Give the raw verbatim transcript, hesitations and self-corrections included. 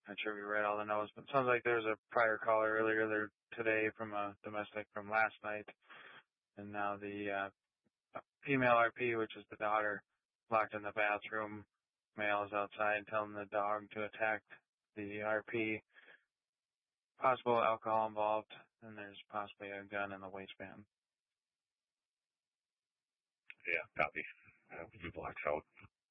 Not sure if you read all the notes, but it sounds like there's a prior caller earlier there today from a domestic from last night, and now the uh, female R P, which is the daughter, locked in the bathroom. Male is outside telling the dog to attack the R P. Possible alcohol involved, and there's possibly a gun in the waistband. Yeah, copy. Uh, he blocks out.